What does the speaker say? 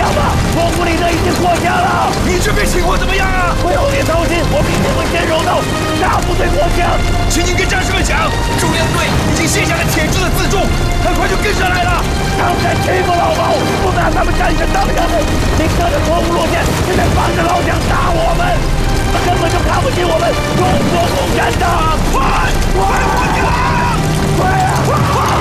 吧，我府里的已经过江了。 你这边情况怎么样啊？ 不用你操心，我明天会先柔道，大部队过江。 请您跟战士们讲，中央队已经卸下了铁质的辎重，很快就跟上来了。 刚才欺负老毛，不拿他们战士当人。你哥的错误路线是在帮着老蒋打我们，他们根本就看不起我们中国共产党。快混进来！快啊！快！